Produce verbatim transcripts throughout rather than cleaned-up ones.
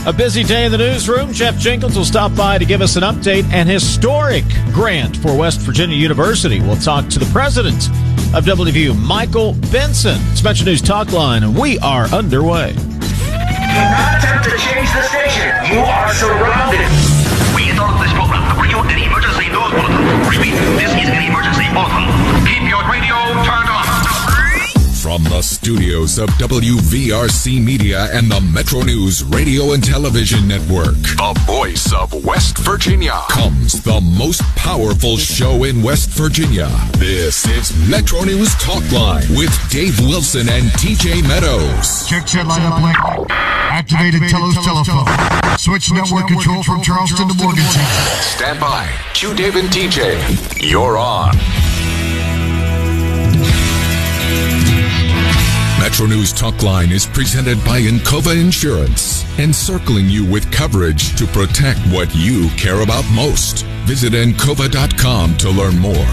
A busy day in the newsroom. Jeff Jenkins will stop by to give us an update. An historic grant for West Virginia University. We'll talk to the president of W V U, Michael Benson. It's Metro News Talk Line, and we are underway. Do not attempt to change the station. You are surrounded. We interrupt this program to bring you an emergency news bulletin. Repeat, this is an emergency bulletin. Keep your radio turned on. From the studios of W V R C Media and the Metro News Radio and Television Network, the voice of West Virginia, comes the most powerful show in West Virginia. This is Metro News Talk Line with Dave Wilson and T J Meadows. Check chat lineup link. Activated Telos telephone. Switch network control from Charleston to Morgantown. Stand by. Q Dave and T J. You're on. Metro News Talk Line is presented by Encova Insurance, encircling you with coverage to protect what you care about most. Visit Encova dot com to learn more.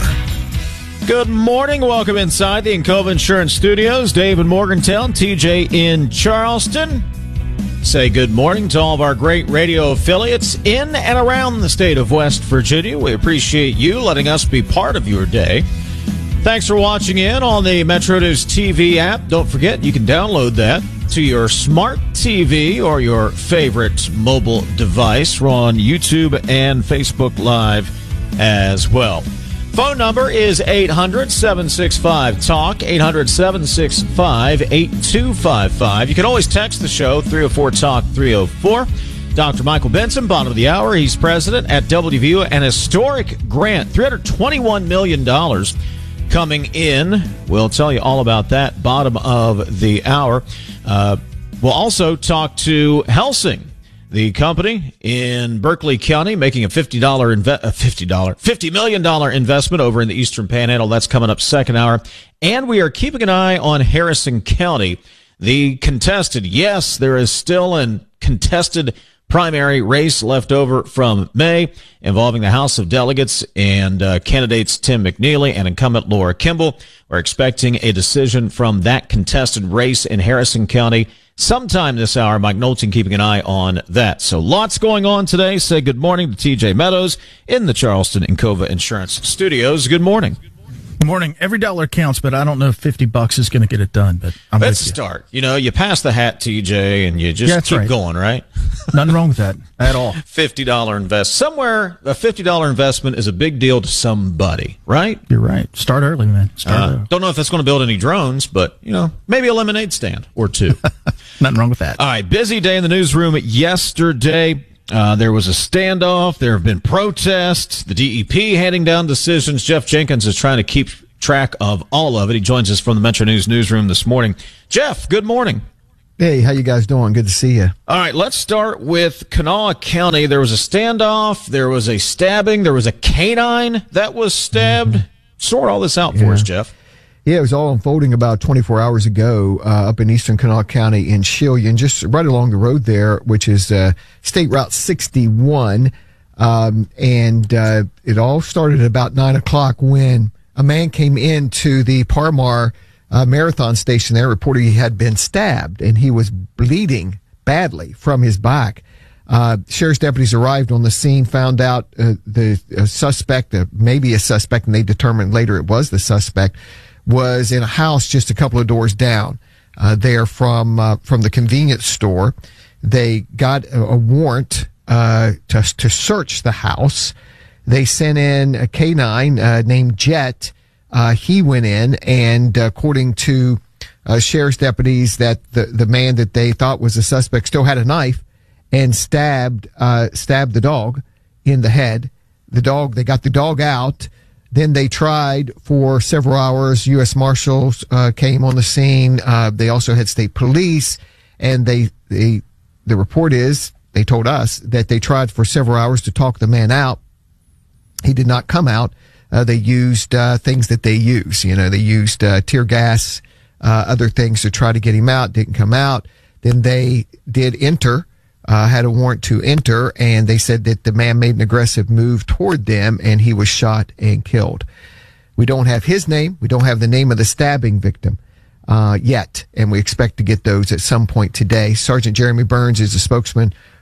Good morning. Welcome inside the Encova Insurance Studios. Dave in Morgantown, T J in Charleston. Say good morning to all of our great radio affiliates in and around the state of West Virginia. We appreciate you letting us be part of your day. Thanks for watching in on the Metro News T V app. Don't forget, you can download that to your smart T V or your favorite mobile device. We're on YouTube and Facebook Live as well. Phone number is eight hundred, seven six five, TALK, eight hundred, seven six five, eight two five five. You can always text the show, three oh four TALK, three oh four. Doctor Michael Benson, bottom of the hour. He's president at W V U. An historic grant, three hundred twenty-one million dollars. Coming in. We'll tell you all about that bottom of the hour. Uh, we'll also talk to Helsing, the company in Berkeley County, making a fifty dollars inve- uh, fifty dollars, fifty million dollars investment over in the Eastern Panhandle. That's coming up second hour. And we are keeping an eye on Harrison County. The contested, yes, there is still a contested primary race left over from May involving the House of Delegates and uh, candidates Tim McNeely and incumbent Laura Kimball. We're expecting a decision from that contested race in Harrison County sometime this hour. Mike Knowlton keeping an eye on that. So lots going on today. Say good morning to T J Meadows in the Charleston Encova Insurance Studios. Good morning. Good morning. Every dollar counts, but I don't know if fifty bucks is going to get it done. But I'm Let's with you. start. You know, you pass the hat, T J, and you just Yeah, that's keep right. going, right? Nothing wrong with that at all. fifty dollars invest. Somewhere, a fifty dollars investment is a big deal to somebody, right? You're right. Start early, man. Start Uh, early. don't know if that's going to build any drones, but, you know, maybe a lemonade stand or two. Nothing wrong with that. All right, busy day in the newsroom yesterday. Uh, there was a standoff. There have been protests. The D E P handing down decisions. Jeff Jenkins is trying to keep track of all of it. He joins us from the Metro News newsroom this morning. Jeff, good morning. Hey, how you guys doing? Good to see you. All right, let's start with Kanawha County. There was a standoff. There was a stabbing. There was a canine that was stabbed. Mm-hmm. Sort all this out for Yeah. us, Jeff. Yeah, it was all unfolding about twenty-four hours ago uh, up in eastern Kanawha County in Shillian, just right along the road there, which is uh, State Route sixty-one. Um, and uh, it all started at about nine o'clock when a man came into the Parmar uh, Marathon station there, reporting he had been stabbed, and he was bleeding badly from his back. Uh, sheriff's deputies arrived on the scene, found out uh, the uh, suspect, uh, maybe a suspect, and they determined later it was the suspect, was in a house just a couple of doors down uh, there from uh, from the convenience store. They got a, a warrant uh, to to search the house. They sent in a canine uh, named Jet. Uh, he went in, and uh, according to uh, sheriff's deputies, that the the man that they thought was the suspect still had a knife and stabbed uh, stabbed the dog in the head. The dog, they got the dog out. Then they tried for several hours. U S Marshals uh, came on the scene. Uh, they also had state police, and they, they the report is, they told us that they tried for several hours to talk the man out. He did not come out. Uh, they used uh, things that they use. You know, they used uh, tear gas, uh, other things to try to get him out. Didn't come out. Then they did enter. Uh, had a warrant to enter, and they said that the man made an aggressive move toward them, and he was shot and killed. We don't have his name. We don't have the name of the stabbing victim uh, yet, and we expect to get those at some point today. Sergeant Jeremy Burns is the spokesman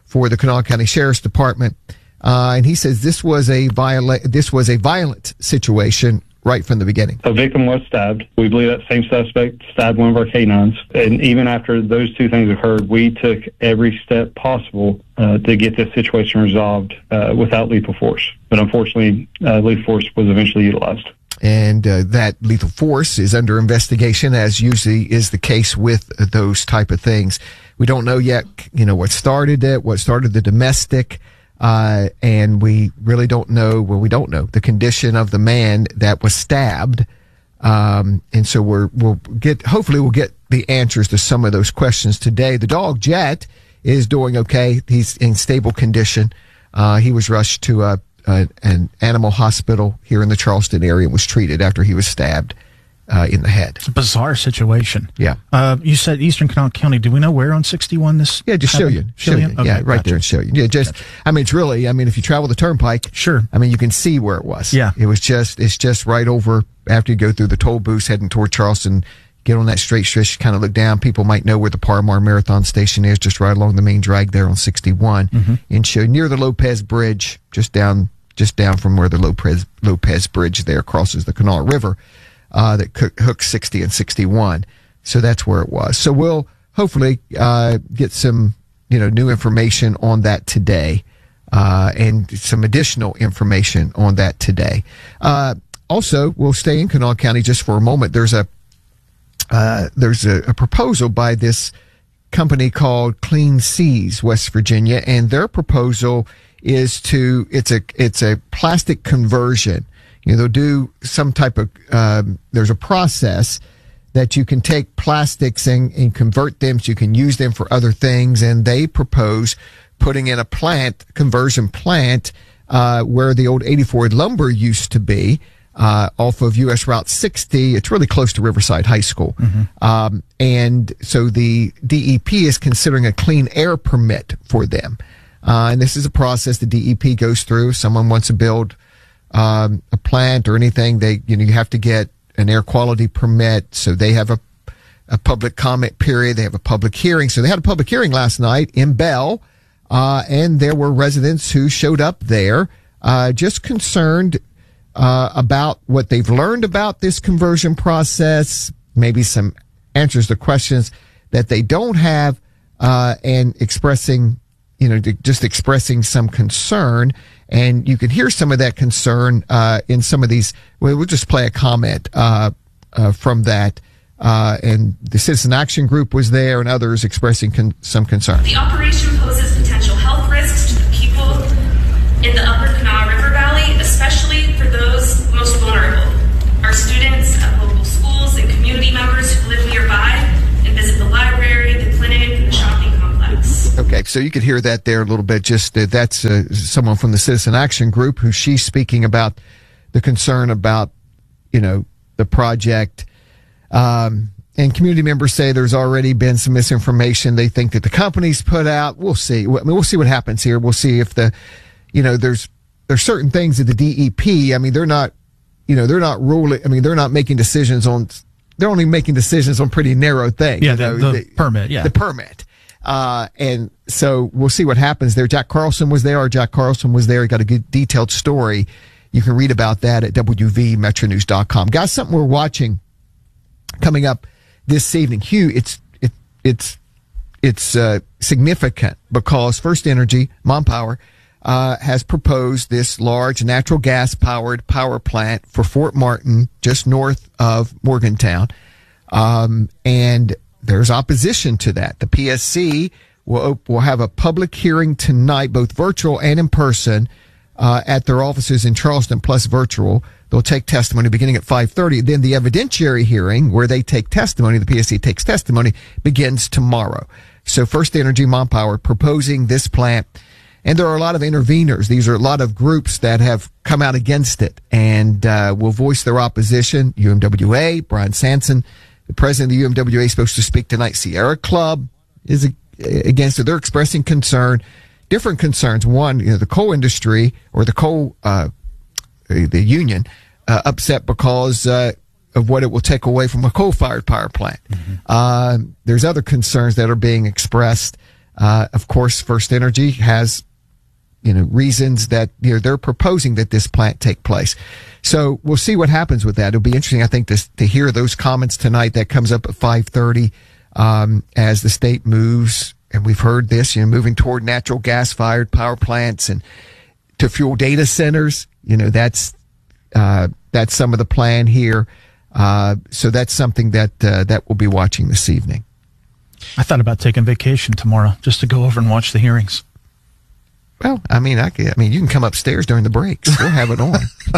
for the Kanawha County Sheriff's Department. Uh, and he says this was a viola- this was a violent situation right from the beginning. A victim was stabbed. We believe that same suspect stabbed one of our canines. And even after those two things occurred, we took every step possible uh, to get this situation resolved uh, without lethal force. But unfortunately, uh, lethal force was eventually utilized. And uh, that lethal force is under investigation, as usually is the case with those type of things. We don't know yet, you know, what started it, what started the domestic. Uh, and we really don't know, well, we don't know the condition of the man that was stabbed. Um, and so we're, we'll get, hopefully we'll get the answers to some of those questions today. The dog, Jet, is doing okay. He's in stable condition. Uh, he was rushed to a, a, an animal hospital here in the Charleston area and was treated after he was stabbed Uh, in the head. It's a bizarre situation. Yeah. Uh, you said Eastern Kanawha County. Do we know where on sixty-one this? Yeah, just Shillian. Shillian? Shillian. Okay, yeah, right gotcha. there in Shillian. Yeah, just, gotcha. I mean, it's really, I mean, if you travel the turnpike, sure. I mean, you can see where it was. Yeah. It was just, it's just right over after you go through the toll booths heading toward Charleston, get on that straight stretch, kind of look down. People might know where the Parmar Marathon Station is, just right along the main drag there on sixty-one. Mm-hmm. In Shillian, near the Lopez Bridge, just down, just down from where the Lopez, Lopez Bridge there crosses the Kanawha River. Uh, that hooks sixty and sixty-one. So that's where it was. So we'll hopefully, uh, get some, you know, new information on that today, uh, and some additional information on that today. Uh, also, we'll stay in Kanawha County just for a moment. There's a, uh, there's a, a proposal by this company called Clean Seas, West Virginia, and their proposal is to, it's a, it's a plastic conversion. You know, they'll do some type of, um, there's a process that you can take plastics and, and convert them so you can use them for other things. And they propose putting in a plant, conversion plant, uh, where the old eighty-four lumber used to be, uh, off of U S Route sixty. It's really close to Riverside High School. Mm-hmm. Um, and so the D E P is considering a clean air permit for them. Uh, and this is a process the D E P goes through. If someone wants to build Um, a plant or anything, they, you know, you have to get an air quality permit. So they have a, a public comment period. They have a public hearing. So they had a public hearing last night in Bell, uh, and there were residents who showed up there, uh, just concerned, uh, about what they've learned about this conversion process, maybe some answers to questions that they don't have, uh, and expressing, you know, just expressing some concern. And you can hear some of that concern uh, in some of these. We'll, we'll just play a comment uh, uh, from that. Uh, and the Citizen Action Group was there and others expressing con- some concern. The operation poses potential health risks to the people in the upper Kanawha River Valley, especially for those most vulnerable. Our students at local schools and community members who live nearby and visit the library, the clinic, and the shopping complex. Okay, so you could hear that there a little bit. Just uh, that's uh, someone from the Citizen Action Group who she's speaking about the concern about, you know, the project. Um, and community members say there's already been some misinformation they think that the company's put out. We'll see. I mean, we'll see what happens here. We'll see if the, you know, there's there's certain things that the D E P. I mean, they're not, you know, they're not ruling. I mean, they're not making decisions on. They're only making decisions on pretty narrow things. Yeah, you know, the, the, the permit. Yeah, the permit. Uh, and so we'll see what happens there. Jack Carlson was there. Our Jack Carlson was there. He got a good detailed story. You can read about that at W V Metro News dot com. Guys, something we're watching coming up this evening. Hugh, it's, it, it's, it's, uh, significant because First Energy, Mon Power, uh, has proposed this large natural gas powered power plant for Fort Martin, just north of Morgantown. Um, and there's opposition to that. The P S C will, will have a public hearing tonight, both virtual and in person, uh, at their offices in Charleston, plus virtual. They'll take testimony beginning at five thirty. Then the evidentiary hearing, where they take testimony, the P S C takes testimony, begins tomorrow. So First Energy, Mon Power, proposing this plant. And there are a lot of interveners. These are a lot of groups that have come out against it and uh, will voice their opposition. U M W A, Brian Sanson, the president of the U M W A, is supposed to speak tonight. Sierra Club is against it. They're expressing concern, different concerns. One, you know, the coal industry or the coal, uh, the union, uh, upset because uh, of what it will take away from a coal-fired power plant. Mm-hmm. Uh, there's other concerns that are being expressed. Uh, of course, First Energy has, you know, reasons that, you know, they're proposing that this plant take place. So we'll see what happens with that. It'll be interesting, I think, to, to hear those comments tonight. That comes up at five thirty um, as the state moves, and we've heard this, you know, moving toward natural gas-fired power plants and to fuel data centers. You know, that's uh, that's some of the plan here. Uh, so that's something that uh, that we'll be watching this evening. I thought about taking vacation tomorrow just to go over and watch the hearings. Well, I mean, I, can, I mean, you can come upstairs during the breaks. We'll have it on.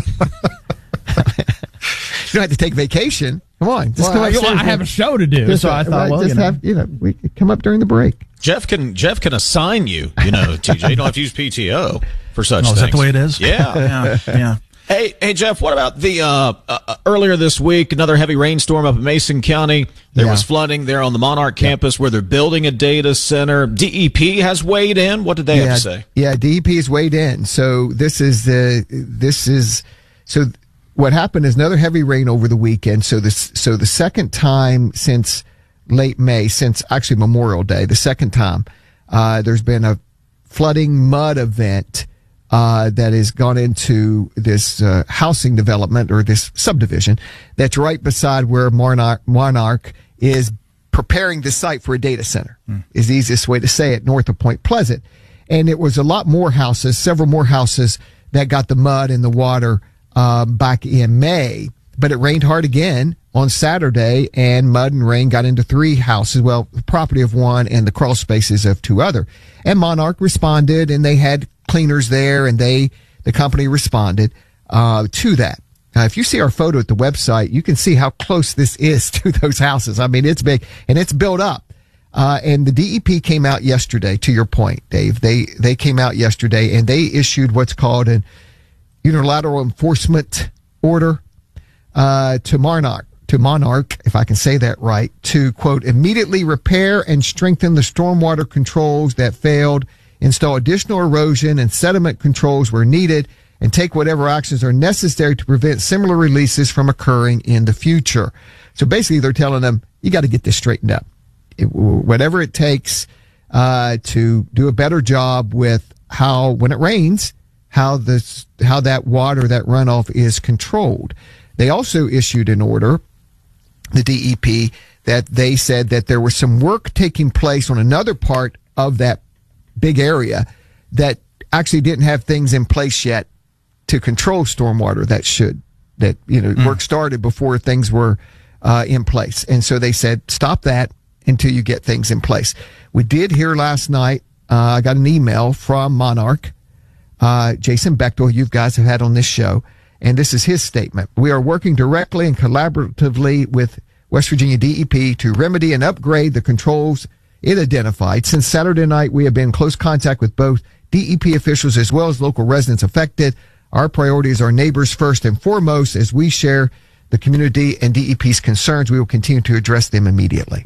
You don't have to take vacation. Come on, just well, come I, upstairs. I have a show to do, just, so I thought, right, well, just you know. have, you know, we could come up during the break. Jeff can Jeff can assign you. You know, T J, you don't have to use P T O for such oh, things. Is that the way it is? Yeah, yeah, yeah. Hey, hey, Jeff. What about the uh, uh, earlier this week? Another heavy rainstorm up in Mason County. There Yeah. was flooding there on the Monarch campus where they're building a data center. D E P has weighed in. What did they yeah, have to say? Yeah, D E P is weighed in. So this is the this is so what happened is another heavy rain over the weekend. So this so the second time since late May, since actually Memorial Day, the second time uh, there's been a flooding mud event uh, that has gone into this uh, housing development or this subdivision that's right beside where Monarch, Monarch is preparing the site for a data center, mm. is the easiest way to say it, north of Point Pleasant. And it was a lot more houses, several more houses that got the mud and the water uh, back in May. But it rained hard again on Saturday, and mud and rain got into three houses, well, the property of one and the crawl spaces of two other. And Monarch responded, and they had cleaners there, and they, the company responded uh, to that. Now, if you see our photo at the website, you can see how close this is to those houses. I mean, it's big, and it's built up. Uh, and the D E P came out yesterday, to your point, Dave. They, they came out yesterday, and they issued what's called an unilateral enforcement order uh, to Monarch, to Monarch, if I can say that right, to, quote, immediately repair and strengthen the stormwater controls that failed, install additional erosion and sediment controls where needed, and take whatever actions are necessary to prevent similar releases from occurring in the future. So basically, they're telling them, you got to get this straightened up. It, whatever it takes uh, to do a better job with how, when it rains, how this, how that water, that runoff is controlled. They also issued an order, the D E P, that they said that there was some work taking place on another part of that big area that actually didn't have things in place yet to control stormwater that should, that, you know, mm. work started before things were uh, in place. And so they said, stop that until you get things in place. We did hear last night, uh, I got an email from Monarch, uh, Jason Bechtel, you guys have had on this show, and this is his statement. We are working directly and collaboratively with West Virginia D E P to remedy and upgrade the controls it identified. Since Saturday night, we have been in close contact with both D E P officials as well as local residents affected. Our priorities are neighbors first and foremost. As we share the community and D E P's concerns, we will continue to address them immediately.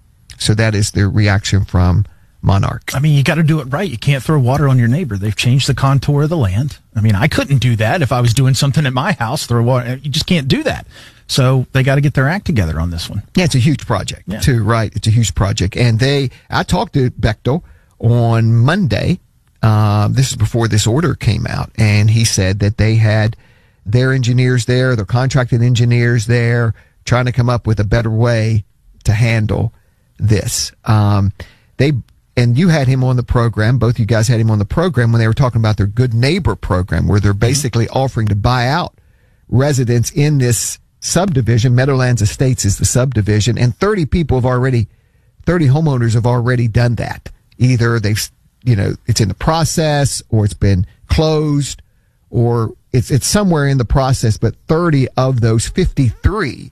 So that is the reaction from Monarch. I mean, you got to do it right. You can't throw water on your neighbor. They've changed the contour of the land. I mean, I couldn't do that if I was doing something at my house. Throw water. You just can't do that. So they got to get their act together on this one. Yeah, it's a huge project, yeah. too, right? It's a huge project. And they, I talked to Bechtel on Monday. Uh, this is before this order came out. And he said that they had their engineers there, their contracted engineers there, trying to come up with a better way to handle this. Um, they, and you had him on the program, both you guys had him on the program when they were talking about their Good Neighbor program, where they're basically mm-hmm. offering to buy out residents in this subdivision. Meadowlands Estates is the subdivision, and thirty people have already, thirty homeowners have already done that. Either they've, you know, it's in the process, or it's been closed, or it's it's somewhere in the process, but thirty of those fifty-three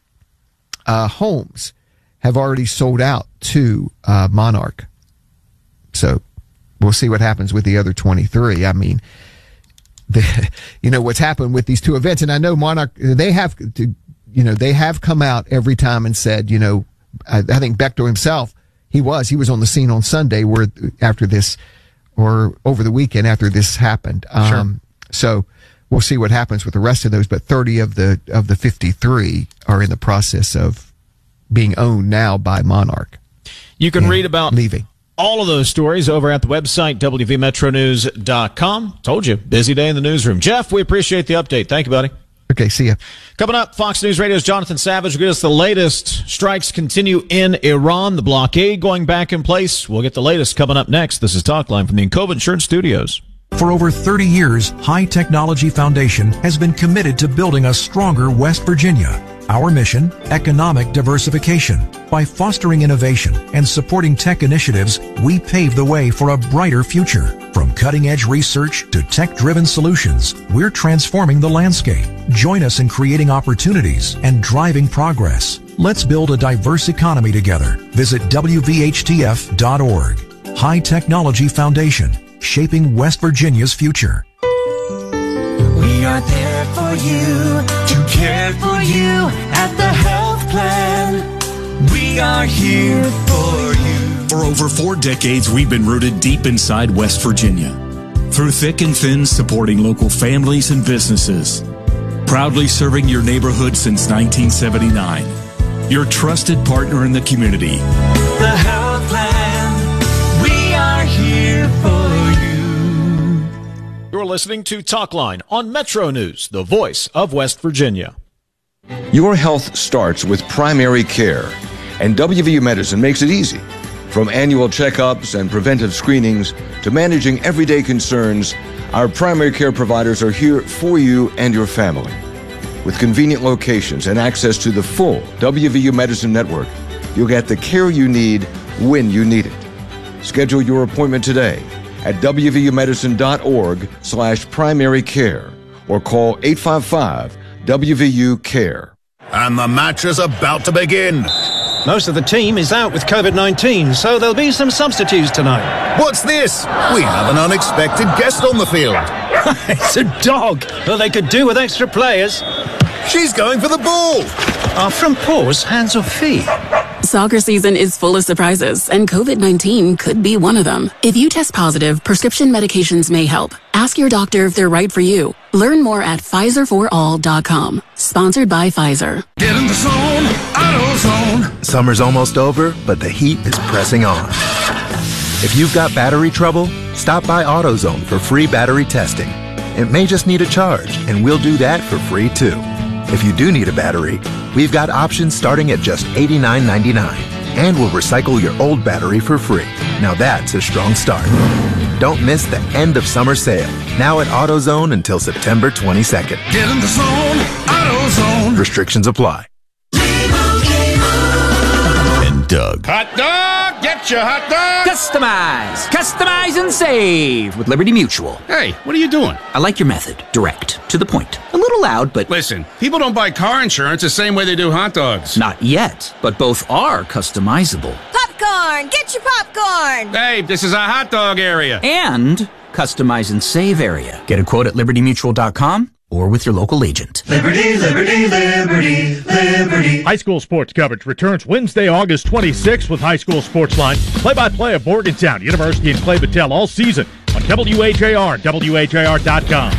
uh, homes have already sold out to uh, Monarch. So we'll see what happens with the other twenty-three. I mean, the, you know, what's happened with these two events, and I know Monarch, they have to, you know, they have come out every time and said, you know, I, I think Bechtel himself, he was, he was on the scene on Sunday where after this, or over the weekend after this happened. Um, sure. So we'll see what happens with the rest of those, but thirty of the, of the fifty-three are in the process of being owned now by Monarch. You can read about leaving. all of those stories over at the website, W V metro news dot com. Told you, busy day in the newsroom. Jeff, we appreciate the update. Thank you, buddy. Okay, see ya. Coming up, Fox News Radio's Jonathan Savage will give us the latest. Strikes continue in Iran. The blockade going back in place. We'll get the latest coming up next. This is Talkline from the Encova Insurance Studios. For over thirty years, High Technology Foundation has been committed to building a stronger West Virginia. Our mission, economic diversification. By fostering innovation and supporting tech initiatives, we pave the way for a brighter future. From cutting-edge research to tech-driven solutions, we're transforming the landscape. Join us in creating opportunities and driving progress. Let's build a diverse economy together. Visit W V H T F dot org. High Technology Foundation, shaping West Virginia's future. We are there for you, to care for you at the health plan. We are here for you. For over four decades, we've been rooted deep inside West Virginia. Through thick and thin, supporting local families and businesses. Proudly serving your neighborhood since nineteen seventy-nine. Your trusted partner in the community. The health plan. We are here for you. You're listening to Talkline on Metro News, the voice of West Virginia. Your health starts with primary care, and W V U Medicine makes it easy. From annual checkups and preventive screenings to managing everyday concerns, our primary care providers are here for you and your family. With convenient locations and access to the full W V U Medicine network, you'll get the care you need when you need it. Schedule your appointment today at W V U medicine dot org slash primary care or call eight five five W V U care. And the match is about to begin. Most of the team is out with COVID nineteen, so there'll be some substitutes tonight. What's this? We have an unexpected guest on the field. It's a dog. Well, they could do with extra players. She's going for the ball. Are front paws hands or feet? Soccer season is full of surprises, and COVID nineteen could be one of them. If you test positive, prescription medications may help. Ask your doctor if they're right for you. Learn more at Pfizer for all dot com. Sponsored by Pfizer. Get in the zone, AutoZone. Summer's almost over, but the heat is pressing on. If you've got battery trouble, stop by AutoZone for free battery testing. It may just need a charge, and we'll do that for free too. If you do need a battery, we've got options starting at just eighty-nine ninety-nine, and we'll recycle your old battery for free. Now that's a strong start. Don't miss the end of summer sale, now at AutoZone until September twenty-second. Get in the zone, AutoZone. Restrictions apply. And Doug. Hot dog! Get your hot dog! Customize! Customize and save with Liberty Mutual. Hey, what are you doing? I like your method. Direct. To the point. A little loud, but... Listen, people don't buy car insurance the same way they do hot dogs. Not yet, but both are customizable. Popcorn! Get your popcorn! Hey, this is a hot dog area. And customize and save area. Get a quote at liberty mutual dot com or with your local agent. Liberty, liberty, liberty, liberty. High school sports coverage returns Wednesday, August twenty-sixth with High School Sportsline. Play-by-play of Morgantown University and Clay Battelle all season on W H A R, W H A R dot com.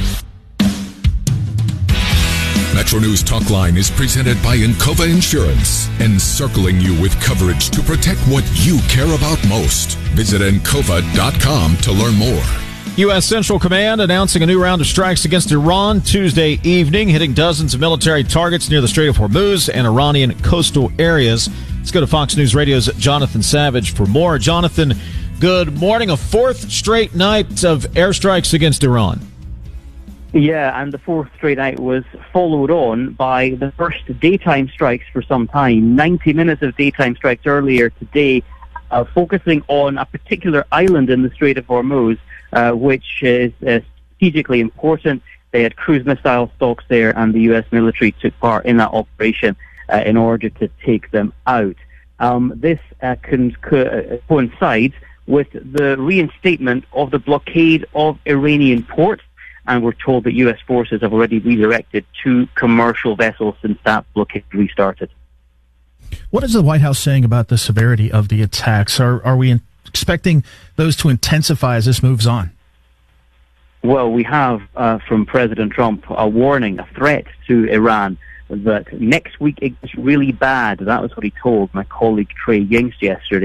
Metro News Talkline is presented by Encova Insurance, encircling you with coverage to protect what you care about most. Visit Encova dot com to learn more. U S. Central Command announcing a new round of strikes against Iran Tuesday evening, hitting dozens of military targets near the Strait of Hormuz and Iranian coastal areas. Let's go to Fox News Radio's Jonathan Savage for more. Jonathan, good morning. A fourth straight night of airstrikes against Iran. Yeah, and the fourth straight night was followed on by the first daytime strikes for some time. ninety minutes of daytime strikes earlier today, uh, focusing on a particular island in the Strait of Hormuz, uh, which is uh, strategically important. They had cruise missile stocks there, and the U S military took part in that operation uh, in order to take them out. Um, this uh, con- co- coincides with the reinstatement of the blockade of Iranian ports, and we're told that U S forces have already redirected two commercial vessels since that blockade restarted. What is the White House saying about the severity of the attacks? Are, are we in- expecting those to intensify as this moves on? Well, we have uh, from President Trump a warning, a threat to Iran that next week it gets really bad. That was what he told my colleague Trey Yingst yesterday. He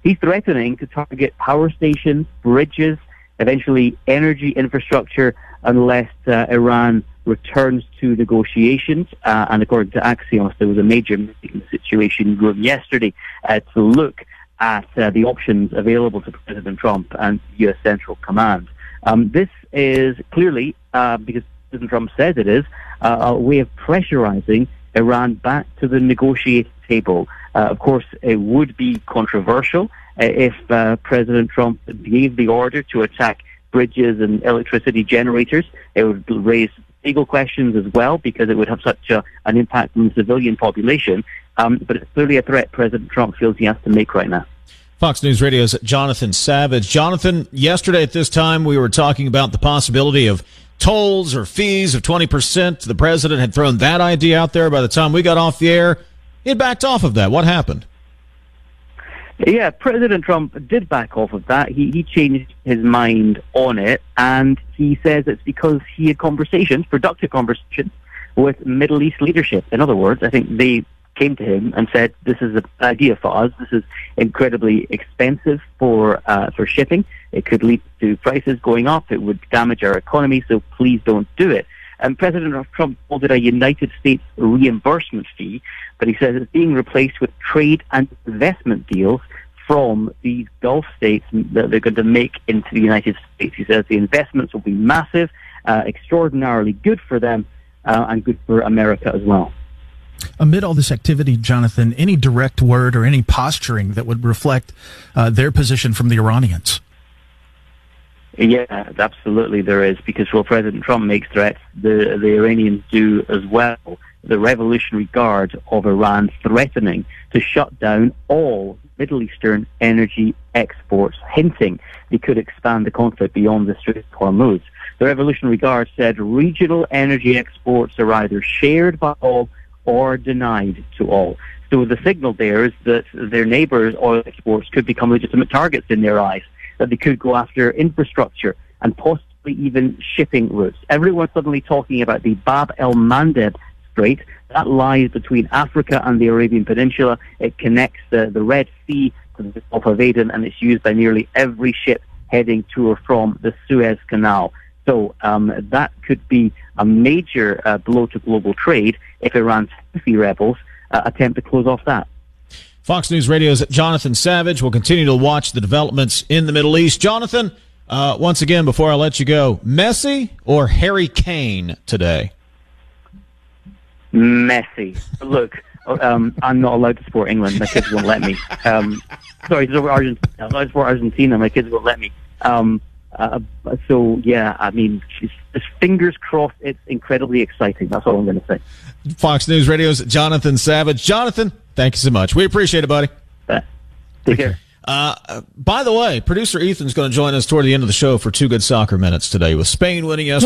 He's threatening to target power stations, bridges, eventually energy infrastructure, unless uh, Iran returns to negotiations. Uh, and according to Axios, there was a major meeting in the Situation Room yesterday uh, to look at uh, the options available to President Trump and U S Central Command. Um, this is clearly, uh, because President Trump says it is, uh, a way of pressurizing Iran back to the negotiating table. Uh, of course, it would be controversial uh, if uh, President Trump gave the order to attack bridges and electricity generators. It would raise legal questions as well, because it would have such a, an impact on the civilian population. Um, but it's clearly a threat President Trump feels he has to make right now. Fox News Radio's Jonathan Savage. Jonathan, yesterday at this time we were talking about the possibility of tolls or fees of twenty percent. The president had thrown that idea out there. By the time we got off the air, he had backed off of that. What happened? Yeah, President Trump did back off of that. He, he changed his mind on it, and he says it's because he had conversations, productive conversations, with Middle East leadership. In other words, I think they came to him and said, this is an idea for us. This is incredibly expensive for uh, for shipping. It could lead to prices going up. It would damage our economy, so please don't do it. And President Trump called it a United States reimbursement fee, but he says it's being replaced with trade and investment deals from these Gulf states that they're going to make into the United States. He says the investments will be massive, uh, extraordinarily good for them, uh, and good for America as well. Amid all this activity, Jonathan, any direct word or any posturing that would reflect uh, their position from the Iranians? Yeah, absolutely there is, because while President Trump makes threats, the, the Iranians do as well. The Revolutionary Guard of Iran threatening to shut down all Middle Eastern energy exports, hinting they could expand the conflict beyond the Strait of Hormuz. The Revolutionary Guard said regional energy exports are either shared by all or denied to all. So the signal there is that their neighbours' oil exports could become legitimate targets in their eyes, that they could go after infrastructure and possibly even shipping routes. Everyone's suddenly talking about the Bab el-Mandeb Strait. That lies between Africa and the Arabian Peninsula. It connects the, the Red Sea to the Gulf of Aden, and it's used by nearly every ship heading to or from the Suez Canal. So um, that could be a major uh, blow to global trade if Iran's Houthi rebels uh, attempt to close off that. Fox News Radio's Jonathan Savage will continue to watch the developments in the Middle East. Jonathan, uh, once again, before I let you go, Messi or Harry Kane today? Messi. Look, um, I'm not allowed to support England. My kids won't let me. Um, sorry, to Argentina. I'm not allowed to support Argentina. My kids won't let me. Um, Uh, so, yeah, I mean, just, just fingers crossed. It's incredibly exciting. That's all I'm going to say. Fox News Radio's Jonathan Savage. Jonathan, thank you so much. We appreciate it, buddy. Uh, take care. Uh, by the way, producer Ethan's going to join us toward the end of the show for two good soccer minutes today with Spain winning yesterday.